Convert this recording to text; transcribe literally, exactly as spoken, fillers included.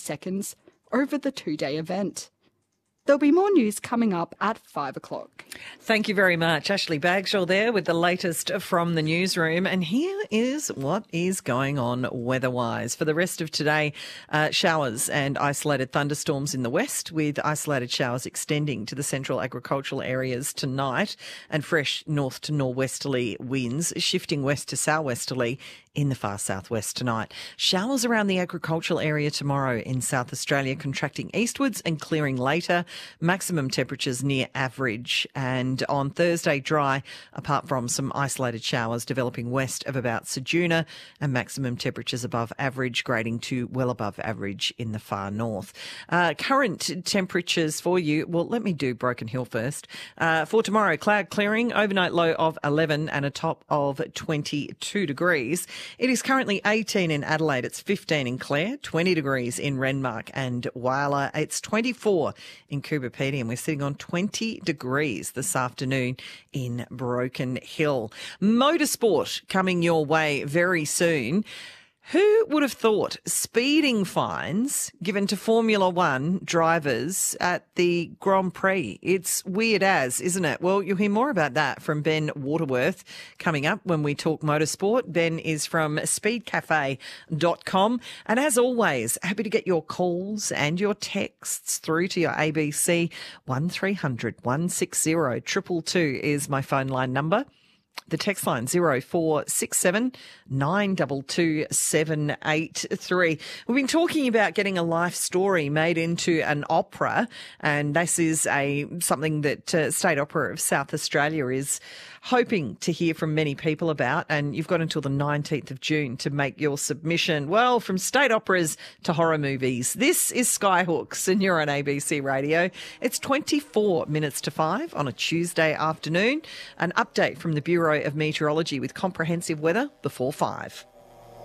seconds over the two-day event. There'll be more news coming up at five o'clock. Thank you very much. Ashley Bagshaw there with the latest from the newsroom. And here is what is going on weather-wise. For the rest of today, uh, showers and isolated thunderstorms in the west, with isolated showers extending to the central agricultural areas tonight, and fresh north to northwesterly winds shifting west to southwesterly in the far southwest tonight. Showers around the agricultural area tomorrow in South Australia, contracting eastwards and clearing later. Maximum temperatures near average. And on Thursday, dry, apart from some isolated showers developing west of about Ceduna, and maximum temperatures above average, grading to well above average in the far north. Uh, current temperatures for you, well, let me do Broken Hill first. Uh, for tomorrow, cloud clearing, overnight low of eleven and a top of twenty-two degrees. It is currently eighteen in Adelaide, it's fifteen in Clare, twenty degrees in Renmark and Whyalla. It's twenty-four in Coober Pedy, and we're sitting on twenty degrees this afternoon in Broken Hill. Motorsport coming your way very soon. Who would have thought speeding fines given to Formula One drivers at the Grand Prix? It's weird as, isn't it? Well, you'll hear more about that from Ben Waterworth coming up when we talk motorsport. Ben is from speed cafe dot com. And as always, happy to get your calls and your texts through to your A B C one three hundred one six zero two two two is my phone line number. The text line zero four six seven nine two two seven eight three. We've been talking about getting a life story made into an opera, and this is a something that uh, State Opera of South Australia is hoping to hear from many people about, and you've got until the nineteenth of June to make your submission. Well, from state operas to horror movies, this is Skyhooks, and you're on A B C Radio. It's twenty-four minutes to five on a Tuesday afternoon. An update from the Bureau of Meteorology with comprehensive weather before five.